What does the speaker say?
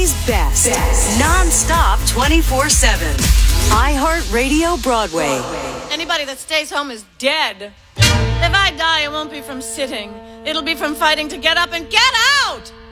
Country's best. Non-stop 24/7. iHeartRadio Broadway. Anybody that stays home is dead. If I die, it won't be from sitting. It'll be from fighting to get up and get out!